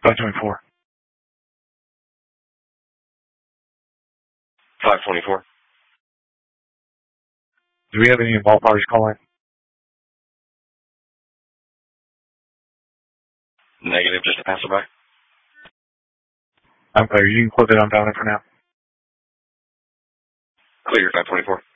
524. 524. Do we have any involved parties calling? Negative, just a passerby. I'm clear. You can close it on down there for now. Clear, 524.